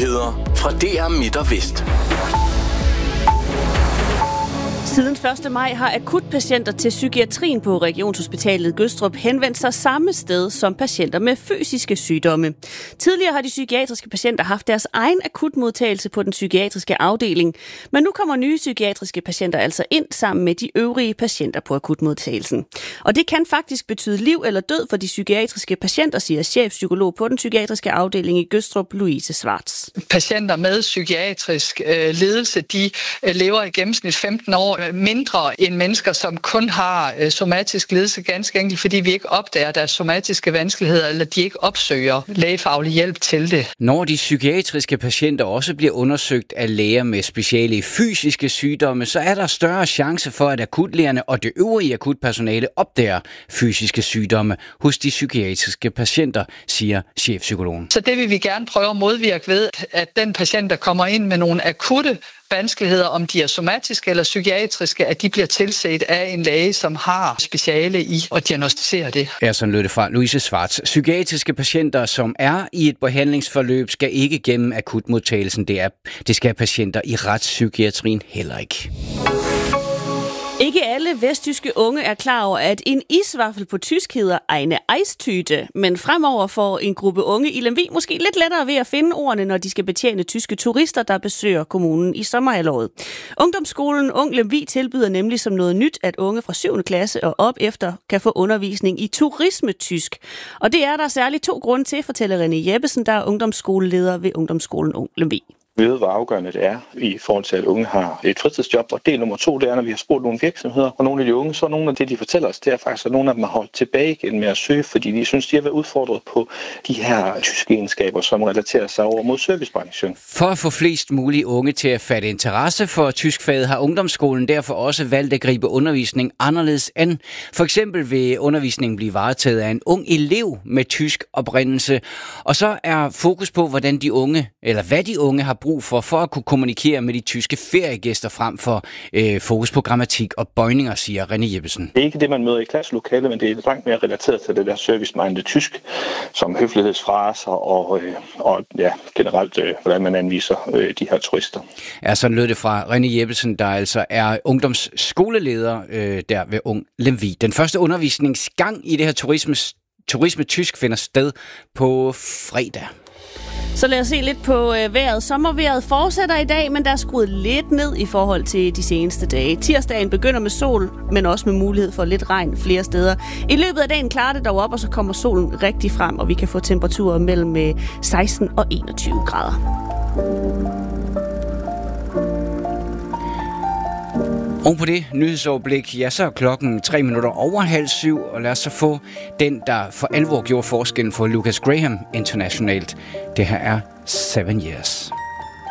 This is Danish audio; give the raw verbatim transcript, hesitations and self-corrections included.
Nyheder fra D R Midt og Vest. Siden første maj har akutpatienter til psykiatrien på Regionshospitalet Gødstrup henvendt sig samme sted som patienter med fysiske sygdomme. Tidligere har de psykiatriske patienter haft deres egen akutmodtagelse på den psykiatriske afdeling, men nu kommer nye psykiatriske patienter altså ind sammen med de øvrige patienter på akutmodtagelsen. Og det kan faktisk betyde liv eller død for de psykiatriske patienter, siger chefpsykolog på den psykiatriske afdeling i Gødstrup, Louise Schwartz. Patienter med psykiatrisk øh, ledelse, de øh, lever i gennemsnit femten år mindre end mennesker, som kun har øh, somatisk ledelse, ganske enkelt, fordi vi ikke opdager deres somatiske vanskeligheder, eller de ikke opsøger lægefaglig hjælp til det. Når de psykiatriske patienter også bliver undersøgt af læger med speciale i fysiske sygdomme, så er der større chance for, at akutlægerne og det øvrige akutpersonale opdager fysiske sygdomme hos de psykiatriske patienter, siger chefpsykologen. Så det vil vi gerne prøve at modvirke ved, at den patient, der kommer ind med nogle akutte vanskeligheder, om de er somatiske eller psykiatriske, at de bliver tilset af en læge, som har speciale i at diagnostisere det. Er sådan lød det fra Louise Schwartz. Psykiatriske patienter, som er i et behandlingsforløb, skal ikke gennem akutmodtagelsen. Det, er, det skal patienter i retspsykiatrien heller ikke. Ikke alle vesttyske unge er klar over, at en isvaffel på tysk hedder eine Eistüte, men fremover får en gruppe unge i Lemvig måske lidt lettere ved at finde ordene, når de skal betjene tyske turister, der besøger kommunen i sommerhalvåret. Ungdomsskolen Ung Lemvig tilbyder nemlig som noget nyt, at unge fra syvende klasse og op efter kan få undervisning i turismetysk. Og det er der særligt to grunde til, fortæller René Jeppesen, der er ungdomsskoleleder ved Ungdomsskolen Ung Lemvig. Vi ved, hvor afgørende det er i forhold til, at unge har et fritidsjob. Og del nummer to, det er, når vi har spurgt nogle virksomheder og nogle af de unge, så nogle af det, de fortæller os, det er faktisk, at nogle af dem har holdt tilbage igen med at søge, fordi de synes, de har været udfordret på de her tyske egenskaber, som relaterer sig over mod servicebranchen. For at få flest mulige unge til at fatte interesse for tyskfaget, har ungdomsskolen derfor også valgt at gribe undervisning anderledes an. For eksempel vil undervisningen blive varetaget af en ung elev med tysk oprindelse. Og så er fokus på, hvordan de unge, eller hvad de unge har brug for, for at kunne kommunikere med de tyske feriegæster frem for øh, fokus på grammatik og bøjninger, siger René Jeppesen. Det er ikke det, man møder i klasselokalet, men det er langt mere relateret til det der service-minded tysk, som høflighedsfraser og, øh, og ja, generelt, øh, hvordan man anviser øh, de her turister. Ja, sådan lød det fra René Jeppesen, der altså er ungdomsskoleleder øh, der ved Ung Lemvig. Den første undervisningsgang i det her turisme, turisme tysk finder sted på fredag. Så lad os se lidt på øh, vejret. Sommervejret fortsætter i dag, men der er skruet lidt ned i forhold til de seneste dage. Tirsdagen begynder med sol, men også med mulighed for lidt regn flere steder. I løbet af dagen klarer det dog op, og så kommer solen rigtig frem, og vi kan få temperaturer mellem seksten og enogtyve grader. Og på det nyhedsoverblik, ja, så er klokken tre minutter over halv syv, og lad os så få den, der for alvor gjorde forskellen for Lucas Graham internationalt. Det her er Seven Years.